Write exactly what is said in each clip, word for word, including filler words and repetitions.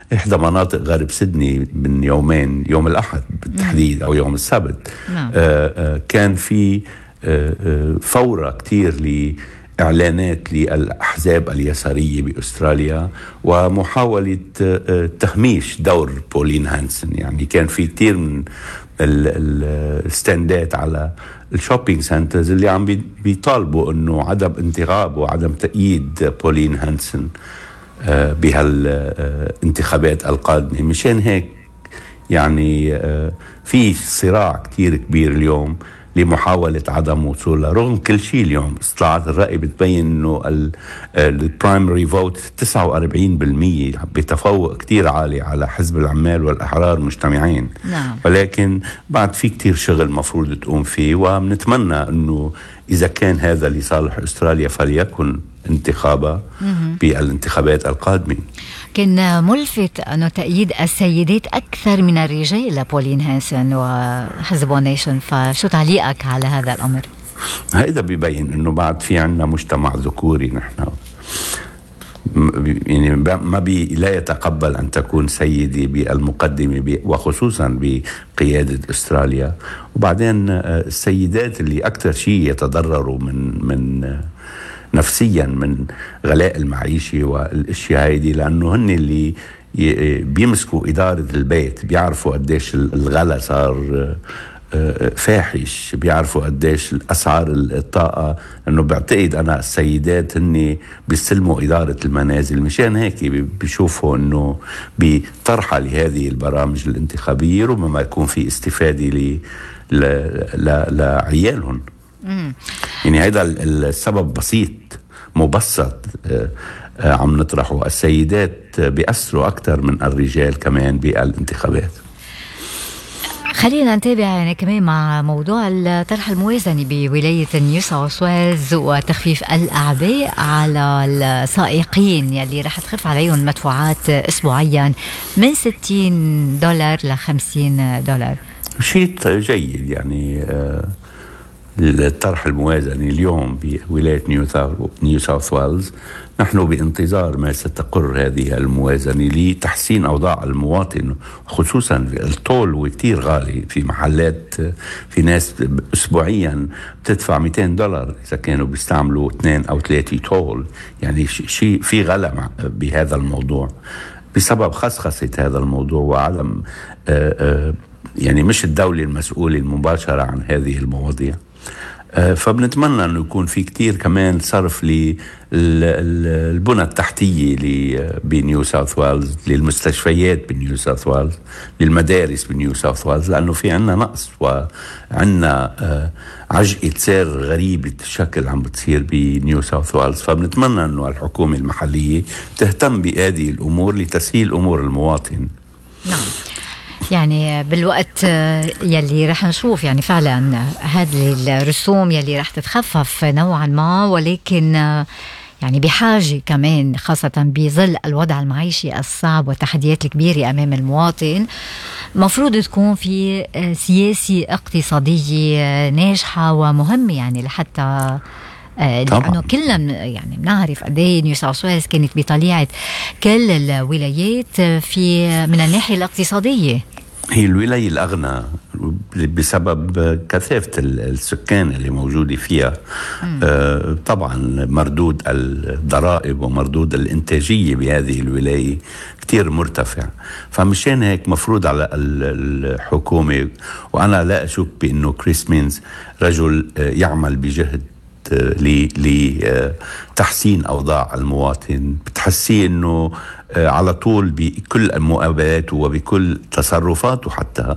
إحدى مناطق غرب سيدني من يومين، يوم الأحد بالتحديد أو يوم السبت. نعم. آه آه كان في آه آه فورة كتير لإعلانات للأحزاب اليسارية بأستراليا ومحاولة آه تهميش دور بولين هانسن. يعني كان في كتير من الستاندات على الشوبينج سنترز اللي عم بيطالبوا انه عدم انتخاب وعدم تأييد بولين هانسن بهالانتخابات القادمة. مشان هيك يعني في صراع كتير كبير اليوم لمحاولة عدم وصولها. رغم كل شيء اليوم استطلاعات الرأي بتبين انه البرايمري فوت تسعة وأربعين بالمية بتفوق كتير عالي على حزب العمال والأحرار مجتمعين. نعم. ولكن بعد في كتير شغل مفروض تقوم فيه، وبنتمنى انه اذا كان هذا لصالح استراليا فليكن انتخابها بالانتخابات القادمة. كان ملفت أنه تأييد السيدات أكثر من الرجال لبولين هانسن وحزب نيشن، فشو تعليقك على هذا الأمر؟ هذا بيبين أنه بعد في عنا مجتمع ذكوري نحن، يعني ما بي لا يتقبل أن تكون سيدة بالمقدمة وخصوصا بقيادة أستراليا. وبعدين السيدات اللي أكثر شيء يتضرروا من من نفسيا من غلاء المعيشة والاشياء هيدي، لانه هن اللي بيمسكوا ادارة البيت، بيعرفوا قديش الغلاء صار فاحش، بيعرفوا قديش الاسعار الطاقة، انه بعتقد انا السيدات هن بيستلموا ادارة المنازل. مشان هيك بيشوفوا انه بطرحة لهذه البرامج الانتخابية ربما يكون في استفادة ل لعيالهم. مم. يعني هذا السبب بسيط مبسط عم نطرحه. السيدات بيأثروا أكثر من الرجال كمان بالانتخابات. خلينا نتابع يعني كمان مع موضوع الطرح الموازني بولاية نيو ساوث ويلز وتخفيف الأعباء على السائقين يلي رح تخف عليهم مدفوعات أسبوعيا من ستين دولار ل خمسين دولار. شيء جيد يعني. آه الطرح الموازني اليوم بولاية نيو ساوث ويلز، نحن بانتظار ما ستقر هذه الموازنة لتحسين أوضاع المواطن، خصوصا التول وكتير غالي في محلات. في ناس أسبوعيا بتدفع مئتين دولار إذا كانوا بيستعملوا اثنين أو ثلاثة تول. يعني شيء في غلا بهذا الموضوع بسبب خصخصة هذا الموضوع وعدم آآ آآ يعني مش الدولة المسؤولة المباشرة عن هذه المواضيع. فبنتمنى أنه يكون في كتير كمان صرف للبنى التحتية بنيو ساوث ويلز، للمستشفيات بنيو ساوث ويلز، للمدارس بنيو ساوث ويلز، لأنه في عنا نقص وعنا عجقة سير غريبة الشكل عم بتصير بنيو ساوث ويلز. فبنتمنى أنه الحكومة المحلية تهتم بهذه الأمور لتسهيل أمور المواطن. نعم. يعني بالوقت يلي رح نشوف يعني فعلا هذه الرسوم يلي رح تتخفف نوعا ما، ولكن يعني بحاجة كمان خاصة بظل الوضع المعيشي الصعب والتحديات الكبيرة أمام المواطن، مفروض تكون في سياسة اقتصادية ناجحة ومهمة يعني لحتى لأنه كلنا يعني بنعرف قد ايه نيو ساوث ويلز كانت بطليعة كل الولايات في من الناحية الاقتصادية. هي الولاية الأغنى بسبب كثافة السكان اللي موجودة فيها. آه طبعا مردود الضرائب ومردود الإنتاجية بهذه الولاية كتير مرتفع. فمشان هيك مفروض على الحكومة، وأنا لا أشك بأنه كريس مينز رجل يعمل بجهد لتحسين أوضاع المواطن، بتحسيه أنه على طول بكل المقابلات وبكل تصرفاته حتى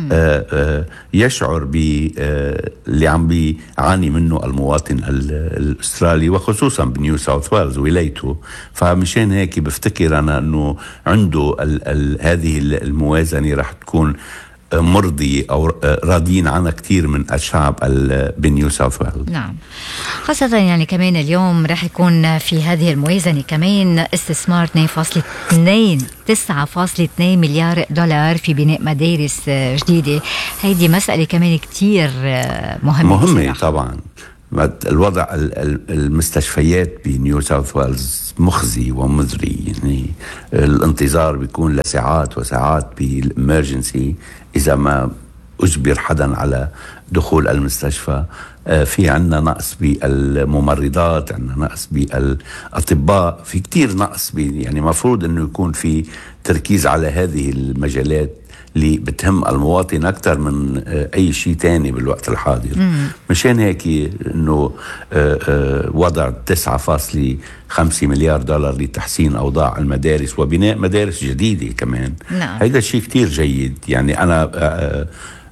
يشعر باللي عم بيعاني منه المواطن الأسترالي، وخصوصا بنيو ساوث ويلز ولايته. فمشان هيك بفتكر أنا أنه عنده ال ال هذه الموازنة رح تكون مرضي أو راضين عنها كتير من الشعب بنيو ساوث ويلز. نعم، خاصة يعني كمان اليوم رح يكون في هذه الموازنة كمان استثمار تسعة فاصلة اثنين مليار دولار في بناء مدارس جديدة. هيدي مسألة كمان كتير مهمة. مهمة طبعا. الوضع المستشفيات بنيو ساوث ويلز مخزي ومزري. يعني الانتظار بيكون لساعات وساعات بالإمرجنسي إذا ما أجبر حدا على دخول المستشفى. في عنا نقص بالممرضات، عنا نقص بالأطباء، في كتير نقص. يعني مفروض أنه يكون في تركيز على هذه المجالات اللي بتهم المواطن أكثر من أي شيء تاني بالوقت الحاضر. مم. مشان هيك أنه وضع تسعة فاصلة خمسة مليار دولار لتحسين أوضاع المدارس وبناء مدارس جديدة كمان. نعم. هذا الشيء كتير جيد. يعني أنا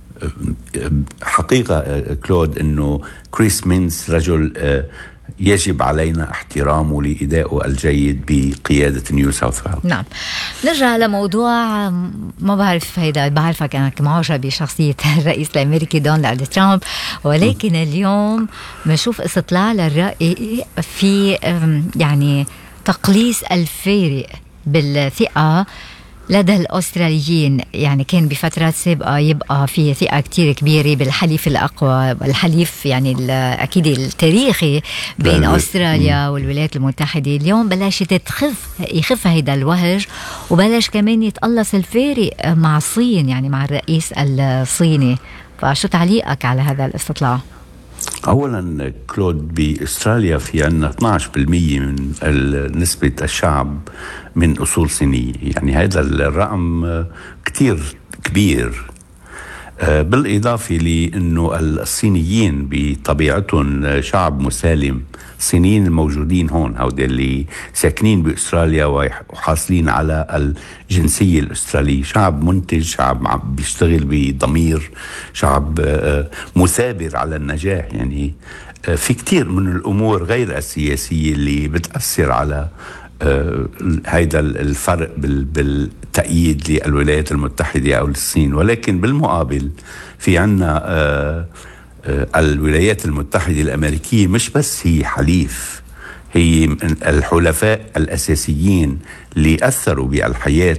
حقيقة كلود أنه كريس مينز رجل يجب علينا احترامه لإدائه الجيد بقيادة نيو ساوث ويلز. نعم. نرجع لموضوع، ما بعرف هيدا، بعرفك أنك معجب بشخصية الرئيس الأمريكي دونالد ترامب، ولكن اليوم بنشوف استطلاع للرأي في يعني تقليص الفارق بالثقة لدى الأستراليين. يعني كان بفترات سابقة يبقى في ثقة كتير كبيرة بالحليف الأقوى، الحليف يعني أكيد التاريخي بين أستراليا والولايات المتحدة. اليوم بلشت تخف يخف هيدا الوهج، وبلش كمان يتقلص الفارق مع الصين، يعني مع الرئيس الصيني. فشو تعليقك على هذا الاستطلاع؟ أولا كلود، بأستراليا في عنا اثني عشر بالمئة من نسبة الشعب من أصول صينية. يعني هذا الرقم كتير كبير. بالإضافة لأنه الصينيين بطبيعتهم شعب مسالم. الصينيين الموجودين هون هؤلاء اللي ساكنين بأستراليا وحاصلين على الجنسية الأسترالية شعب منتج، شعب بيشتغل بضمير، شعب مثابر على النجاح. يعني في كتير من الأمور غير السياسية اللي بتأثر على هيدا الفرق بالتأييد للولايات المتحدة أو للصين. ولكن بالمقابل في عنا الولايات المتحدة الأمريكية مش بس هي حليف، هي الحلفاء الأساسيين اللي أثروا بالحياة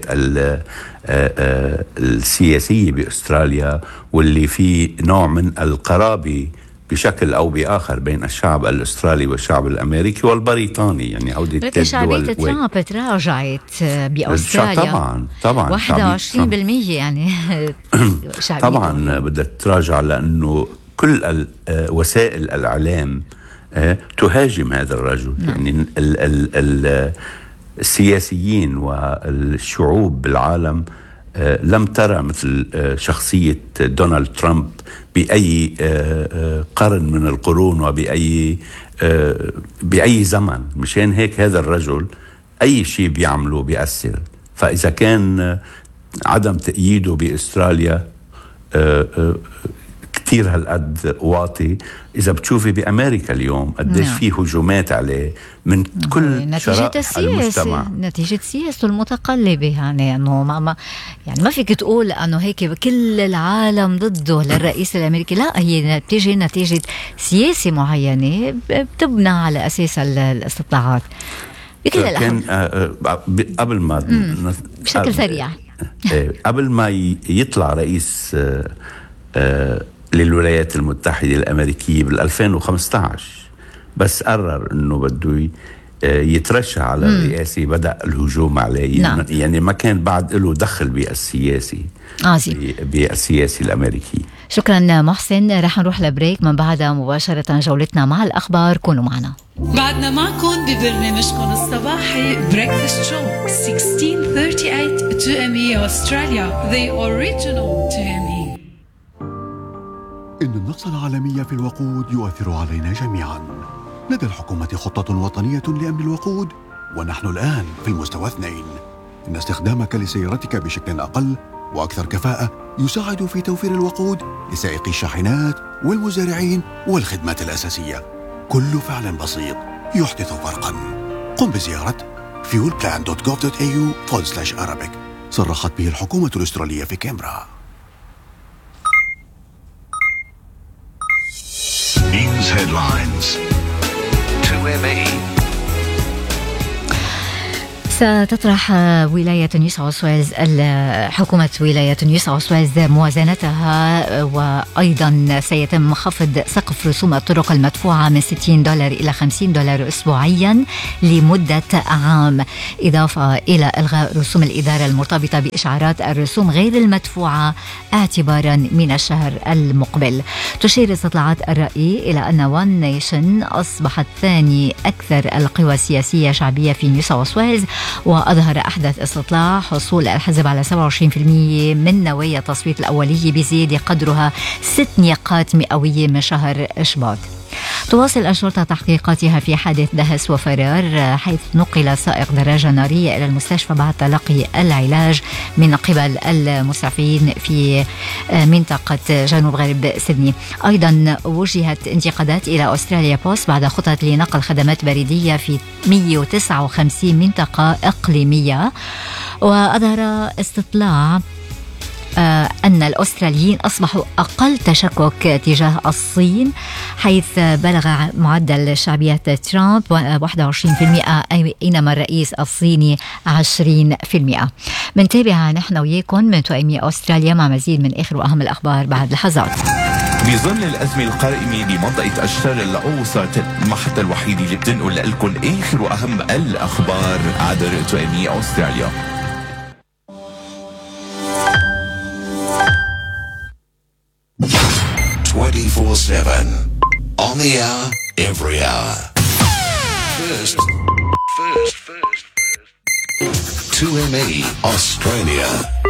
السياسية بأستراليا، واللي في نوع من القرابة بشكل أو بآخر بين الشعب الأسترالي والشعب الأمريكي والبريطاني. يعني عودة لكن شعبية ترامب تراجعت بأستراليا طبعا طبعا واحد وعشرين بالمئة يعني طبعا بدها تراجع، لأنه كل وسائل الإعلام تهاجم هذا الرجل. نعم. يعني ال ال ال السياسيين والشعوب بالعالم لم ترى مثل شخصية دونالد ترامب بأي قرن من القرون وبأي بأي زمن. مشان هيك هذا الرجل أي شيء بيعمله بيأثر. فإذا كان عدم تأييده بأستراليا كتير هالقد واطي، إذا بتشوفي بأمريكا اليوم قديش في هجومات عليه من كل شرائح المجتمع، نتيجة سياسته المتقلبة. يعني أنه ما ما يعني ما فيك تقول أنه هيك كل العالم ضده للرئيس الأمريكي، لا، هي بتيجي نتيجة سياسة معينة بتبنى على أساس الاستطلاعات بكل الأحوال. قبل ما بشكل سريع قبل ما يطلع رئيس للولايات المتحدة الأمريكية بالألفين وخمسة عشر، بس قرر أنه بده يترشح على الرئاسة، بدأ الهجوم عليه. نعم. يعني ما كان بعد له دخل بالسياسي بالسياسي الأمريكي. شكرا محسن. رح نروح لبريك، من بعدها مباشرة جولتنا مع الأخبار. كونوا معنا. بعدنا معكم ببرنامجكم الصباحي بريكفاست شو ستة عشر ثمانية وثلاثين تو إم إي أستراليا the original تو إم إي. إن النقص العالمي في الوقود يؤثر علينا جميعا. لدى الحكومة خطة وطنية لأمن الوقود، ونحن الآن في المستوى اثنين. إن استخدامك لسيارتك بشكل أقل وأكثر كفاءة يساعد في توفير الوقود لسائقي الشاحنات والمزارعين والخدمات الأساسية. كل فعل بسيط يحدث فرقا. قم بزيارة fuel plan dot gov dot a u forward slash arabic. صرحت به الحكومة الأسترالية في كامبرا. News headlines. تو إم إي. ستطرح ولاية نيو ساوث ويلز حكومة ولاية نيو ساوث ويلز موازنتها، وأيضا سيتم خفض سقف رسوم الطرق المدفوعة من ستين دولار إلى خمسين دولار أسبوعيا لمدة عام، إضافة إلى إلغاء رسوم الإدارة المرتبطة بإشعارات الرسوم غير المدفوعة اعتبارا من الشهر المقبل. تشير استطلاعات الرأي إلى أن وان نيشن أصبحت ثاني أكثر القوى السياسية شعبية في نيو ساوث ويلز، وأظهر أحدث استطلاع حصول الحزب على سبعة وعشرين بالمئة من نوايا التصويت الأولي بزيادة قدرها ست نقاط مئوية من شهر شباط. تواصل الشرطة تحقيقاتها في حادث دهس وفرار، حيث نقل سائق دراجة نارية إلى المستشفى بعد تلقي العلاج من قبل المسعفين في منطقة جنوب غرب سيدني. أيضا وجهت انتقادات إلى أستراليا بوست بعد خطط لنقل خدمات بريدية في مئة وتسعة وخمسين منطقة إقليمية. وأظهر استطلاع أن الأستراليين أصبحوا أقل تشكك تجاه الصين، حيث بلغ معدل شعبية ترامب واحد وعشرين بالمئة بينما الرئيس الصيني عشرين بالمئة. منتابعها نحن وياكم من توأمية أستراليا مع مزيد من آخر وأهم الأخبار بعد لحظات. بظل الأزمة القائمة بمنطقة أشتار اللاؤوسا، المحطة الوحيدة اللي بتنقل لكم آخر وأهم الأخبار عبر توأمية أستراليا. twenty-four seven on the hour, every hour. First, first, first, first. two M E Australia.